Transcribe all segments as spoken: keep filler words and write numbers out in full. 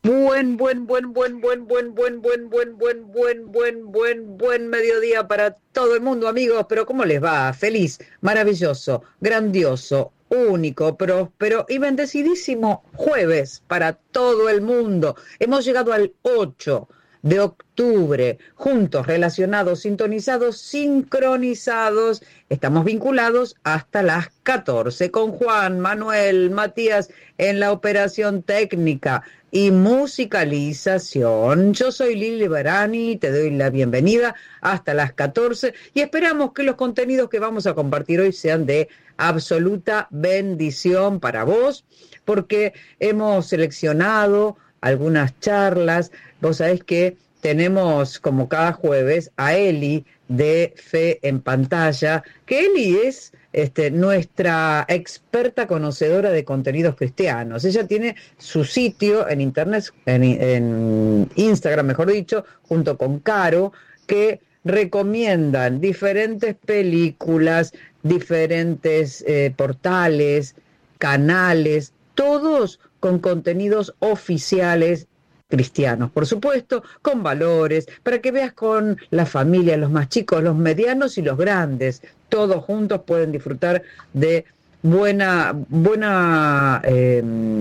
Buen, buen, buen, buen, buen, buen, buen, buen, buen, buen, buen, buen, buen, buen mediodía para todo el mundo, amigos. Pero ¿cómo les va? Feliz, maravilloso, grandioso, único, próspero y bendecidísimo jueves para todo el mundo. Hemos llegado al ocho de octubre, juntos, relacionados, sintonizados, sincronizados. Estamos vinculados hasta las catorce con Juan Manuel Matías en la operación técnica y musicalización. Yo soy Lili Barani, te doy la bienvenida hasta las catorce y esperamos que los contenidos que vamos a compartir hoy sean de absoluta bendición para vos, porque hemos seleccionado algunas charlas. Vos sabés que tenemos, como cada jueves, a Eli de Fe en Pantalla, que Eli es este, nuestra experta conocedora de contenidos cristianos. Ella tiene su sitio en internet, en, en Instagram, mejor dicho, junto con Caro, que recomiendan diferentes películas, diferentes eh, portales, canales, todos con contenidos oficiales cristianos, por supuesto, con valores, para que veas con la familia, los más chicos, los medianos y los grandes, todos juntos pueden disfrutar de buena, buena eh,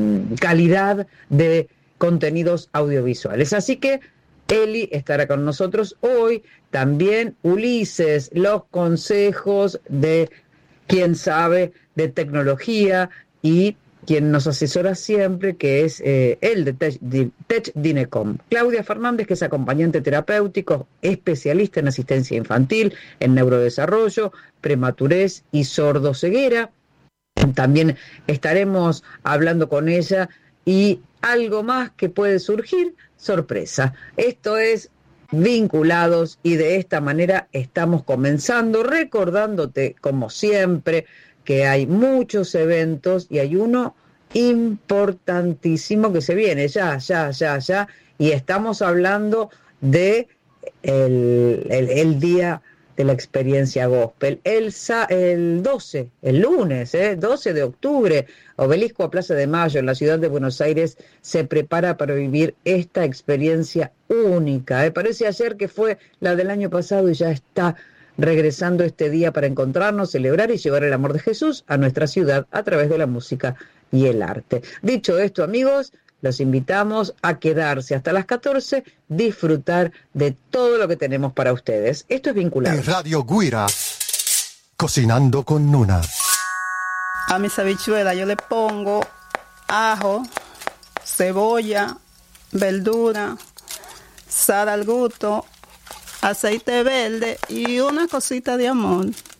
calidad de contenidos audiovisuales. Así que Eli estará con nosotros hoy, también Ulises, los consejos de quien sabe de tecnología y quien nos asesora siempre, que es eh, el de Tech, de Tech Dinecom. Claudia Fernández, que es acompañante terapéutico, especialista en asistencia infantil, en neurodesarrollo, prematurez y sordoceguera. También estaremos hablando con ella y algo más que puede surgir, sorpresa. Esto es Vinculados y de esta manera estamos comenzando, recordándote, como siempre, que hay muchos eventos y hay uno importantísimo que se viene ya, ya, ya, ya, y estamos hablando de el, el, el día de la experiencia gospel, el, el doce, el lunes, ¿eh? doce de octubre, Obelisco a Plaza de Mayo, en la ciudad de Buenos Aires, se prepara para vivir esta experiencia única. Me parece ayer que fue la del año pasado y ya está regresando este día para encontrarnos, celebrar y llevar el amor de Jesús a nuestra ciudad a través de la música y el arte. Dicho esto, amigos, los invitamos a quedarse hasta las catorce, disfrutar de todo lo que tenemos para ustedes. Esto es Vinculado. En Radio Guira, cocinando con Nuna. A mis habichuelas yo le pongo ajo, cebolla, verdura, sal al gusto, aceite verde y una cosita de amor.